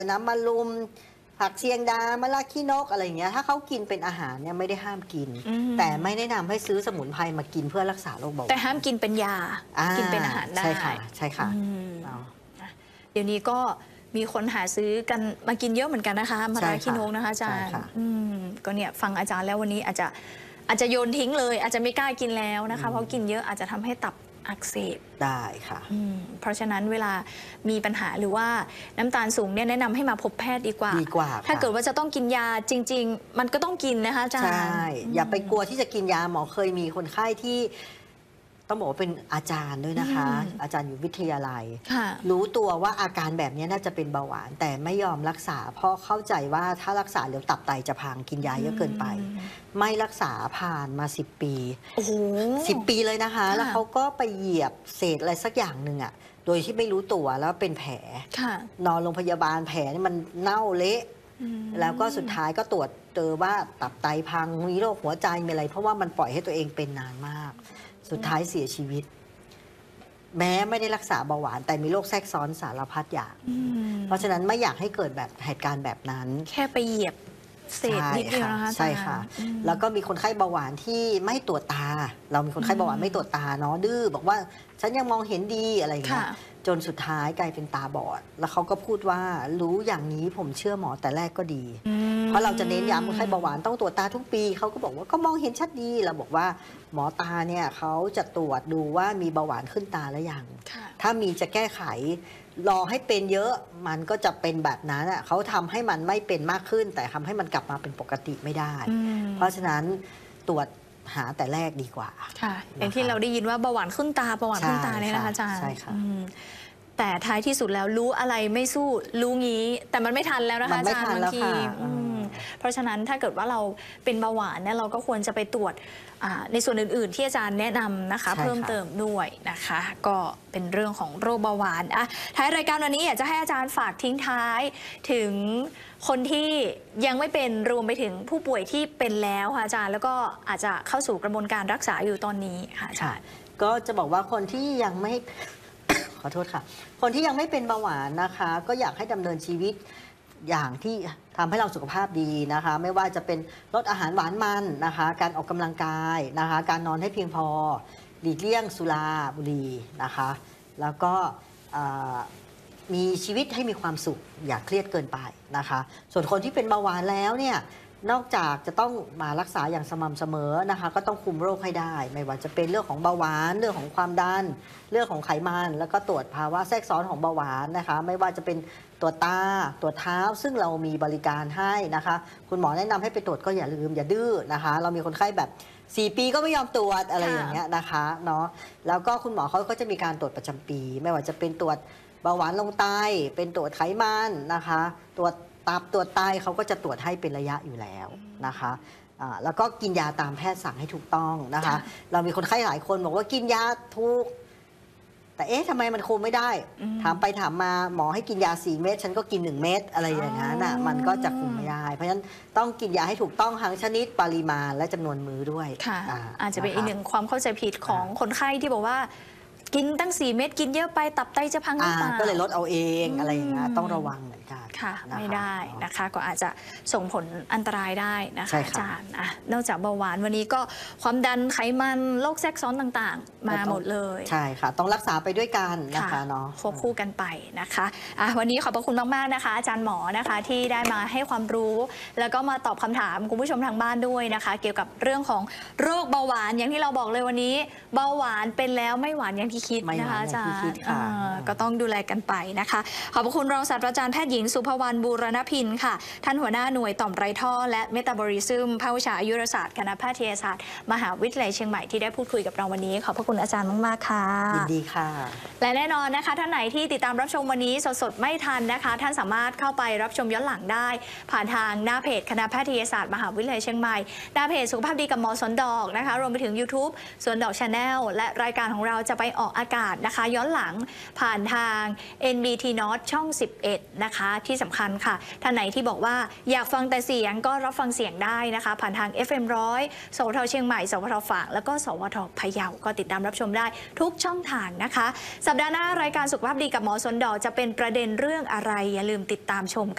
น้ำมะรุมผักเชียงดามะละขี้นกอะไรอย่างเงี้ยถ้าเขากินเป็นอาหารเนี่ยไม่ได้ห้ามกินแต่ไม่แนะนำให้ซื้อสมุนไพรมากินเพื่อรักษาโรคเบาหวานแต่ห้ามกินเป็นยากินเป็นอาหารได้ใช่ค่ะใช่ค่ะเดี๋ยวนี้ก็มีคนหาซื้อกันมากินเยอะเหมือนกันนะคะมะระขี้นกนะคะอาจารย์ก็เนี่ยฟังอาจารย์แล้ววันนี้อาจจะโยนทิ้งเลยอาจจะไม่กล้ากินแล้วนะคะเพราะกินเยอะอาจจะทำให้ตับอักเสบได้ค่ะเพราะฉะนั้นเวลามีปัญหาหรือว่าน้ำตาลสูงเนี่ยแนะนำให้มาพบแพทย์ดีกว่าถ้าเกิดว่าจะต้องกินยาจริงๆมันก็ต้องกินนะคะอาจารย์ใช่อย่าไปกลัวที่จะกินยาหมอเคยมีคนไข้ที่ต้องบอกว่าเป็นอาจารย์ด้วยนะคะอาจารย์อยู่วิทยาลัยรู้ตัวว่าอาการแบบนี้น่าจะเป็นเบาหวานแต่ไม่ยอมรักษาเพราะเข้าใจว่าถ้ารักษาเดี๋ยวตับไตจะพังกินยาเยอะเกินไปไม่รักษาผ่านมา10 ปี10 ปีเลยนะคะแล้วเขาก็ไปเหยียบเศษอะไรสักอย่างหนึ่งอะโดยที่ไม่รู้ตัวแล้วเป็นแผลนอนโรงพยาบาลแผลนี่มันเน่าเละแล้วก็สุดท้ายก็ตรวจเจอว่าตับไตพังมีโรคหัวใจมีอะไรเพราะว่ามันปล่อยให้ตัวเองเป็นนานมากสุดท้ายเสียชีวิตแม้ไม่ได้รักษาเบาหวานแต่มีโรคแทรกซ้อนสารพัดอย่างเพราะฉะนั้นไม่อยากให้เกิดแบบเหตุการณ์แบบนั้นแค่ไปเหยียบเศษนิดเดียวนะคะใช่ค่ะแล้วก็มีคนไข้เบาหวานที่ไม่ตรวจตาเรามีคนไข้เบาหวานไม่ตรวจตาเนาะดื้อบอกว่าฉันยังมองเห็นดีอะไรอย่างเงี้ยจนสุดท้ายกลายเป็นตาบอดแล้วเขาก็พูดว่ารู้อย่างนี้ผมเชื่อหมอแต่แรกก็ดีเพราะเราจะเน้นย้ำคนไข้เบาหวานต้องตรวจตาทุกปีเขาก็บอกว่าก็มองเห็นชัดดีเราบอกว่าหมอตาเนี่ยเขาจะตรวจดูว่ามีเบาหวานขึ้นตาแล้วยังถ้ามีจะแก้ไขรอให้เป็นเยอะมันก็จะเป็นแบบนั้นอ่ะเขาทำให้มันไม่เป็นมากขึ้นแต่ทำให้มันกลับมาเป็นปกติไม่ได้เพราะฉะนั้นตรวจหาแต่แรกดีกว่าค่ะอย่างที่เราได้ยินว่าเบาหวานขึ้นตาเบาหวานขึ้นตาเนี่ยนะคะอาจารย์ใช่ค่ะแต่ท้ายที่สุดแล้วรู้อะไรไม่สู้รู้งี้แต่มันไม่ทันแล้วนะคะอาจารย์บางทีเพราะฉะนั้นถ้าเกิดว่าเราเป็นเบาหวานเนี่ยเราก็ควรจะไปตรวจในส่วนอื่นๆที่อาจารย์แนะนำนะคะเพิ่มเติมด้วยนะคะก็เป็นเรื่องของโรคเบาหวานท้ายรายการวันนี้อยากจะให้อาจารย์ฝากทิ้งท้ายถึงคนที่ยังไม่เป็นรวมไปถึงผู้ป่วยที่เป็นแล้วค่ะอาจารย์แล้วก็อาจจะเข้าสู่กระบวนการรักษาอยู่ตอนนี้ค่ะอาจารย์ก็จะบอกว่าคนที่ยังไม่ ขอโทษค่ะคนที่ยังไม่เป็นเบาหวานนะคะก็อยากให้ดำเนินชีวิตอย่างที่ทำให้เราสุขภาพดีนะคะไม่ว่าจะเป็นลดอาหารหวานมันนะคะการออกกำลังกายนะคะการนอนให้เพียงพอหลีกเลี่ยงสุราบุหรี่นะคะแล้วก็มีชีวิตให้มีความสุขอย่าเครียดเกินไปนะคะส่วนคนที่เป็นเบาหวานแล้วเนี่ยนอกจากจะต้องมารักษาอย่างสม่ำเสมอนะคะก็ต้องคุมโรคให้ได้ไม่ว่าจะเป็นเรื่องของเบาหวานเรื่องของความดันเรื่องของไขมันแล้วก็ตรวจภาวะแทรกซ้อนของเบาหวานนะคะไม่ว่าจะเป็นตรวจตาตรวจเท้าซึ่งเรามีบริการให้นะคะคุณหมอแนะนำให้ไปตรวจก็อย่าลืมอย่าดื้อนะคะเรามีคนไข้แบบ4 ปีก็ไม่ยอมตรวจอะไรอย่างเงี้ยนะคะเนาะแล้วก็คุณหมอเขาก็จะมีการตรวจประจำปีไม่ว่าจะเป็นตรวจเบาหวานลงไตเป็นตรวจไขมันนะคะตรวจตับตรวจไตเขาก็จะตรวจให้เป็นระยะอยู่แล้วนะคะแล้วก็กินยาตามแพทย์สั่งให้ถูกต้องนะคะเรามีคนไข้หลายคนบอกว่ากินยาถูกแต่เอ๊ะทำไมมันคุมไม่ได้ถามไปถามมาหมอให้กินยา4 เม็ดฉันก็กิน1 เม็ดอะไรอย่างนั้นน่ะมันก็จะคุมไม่ได้เพราะฉะนั้นต้องกินยาให้ถูกต้องทั้งชนิดปริมาณและจำนวนมื้อด้วยค่ะอาจจะเป็นอีกหนึ่งความเข้าใจผิดของคนไข้ที่บอกว่ากินตั้ง4 เม็ดกินเยอะไปตับไตจะพังหรือเปล่าก็เลยลดเอาเองอะไรอย่างเงี้ยต้องระวังเหมือนกันค่ะไม่ได้นะคะก็อาจจะส่งผลอันตรายได้นะคะอาจารย์นอกจากเบาหวานวันนี้ก็ความดันไขมันโรคแทรกซ้อนต่างๆมาหมดเลยใช่ค่ะต้องรักษาไปด้วยกันนะคะเนาะควบคู่กันไปนะคะวันนี้ขอบพระคุณมากๆนะคะอาจารย์หมอนะคะที่ได้มาให้ความรู้แล้วก็มาตอบคำถามคุณผู้ชมทางบ้านด้วยนะคะเกี่ยวกับเรื่องของโรคเบาหวานอย่างที่เราบอกเลยวันนี้เบาหวานเป็นแล้วไม่หวานอย่างที่คิดนะคะอาจารย์ก็ต้องดูแลกันไปนะคะขอบคุณรองศาสตราจารย์แพทย์หญิงสุภวรรณบูรณพินค่ะท่านหัวหน้าหน่วยต่อมไรท่อและเมตาบอลิซึมภาควิชาอายุรศาสตร์คณะแพทยศาสตร์มหาวิทยาลัยเชียงใหม่ที่ได้พูดคุยกับเราวันนี้ขอบพระคุณอาจารย์มากๆค่ะยินดีค่ะและแน่นอนนะคะท่านไหนที่ติดตามรับชมวันนี้สดๆไม่ทันนะคะท่านสามารถเข้าไปรับชมย้อนหลังได้ผ่านทางหน้าเพจคณะแพทยศาสตร์มหาวิทยาลัยเชียงใหม่หน้าเพจสุขภาพดีกับหมอสวนดอกนะคะรวมไปถึง YouTube สวนดอก Channel และรายการของเราจะไปออกอากาศนะคะย้อนหลังผ่านทาง NBT North ช่อง 11นะคะที่สำคัญค่ะท่านไหนที่บอกว่าอยากฟังแต่เสียงก็รับฟังเสียงได้นะคะผ่านทาง FM 100 สวทเชียงใหม่สวทฝางแล้วก็สวทพะเยาก็ติดตามรับชมได้ทุกช่องทางนะคะสัปดาห์หน้ารายการสุขภาพดีกับหมอสวนดอกจะเป็นประเด็นเรื่องอะไรอย่าลืมติดตามชม